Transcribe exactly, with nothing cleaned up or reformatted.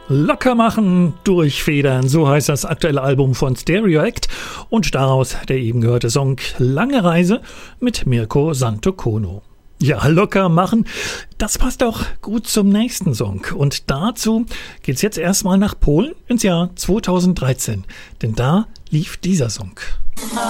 Locker machen, durchfedern, so heißt das aktuelle Album von Stereo Act und daraus der eben gehörte Song Lange Reise mit Mirko Santokono. Ja, locker machen, das passt auch gut zum nächsten Song. Und dazu geht's jetzt erstmal nach Polen ins Jahr zweitausenddreizehn, denn da lief dieser Song.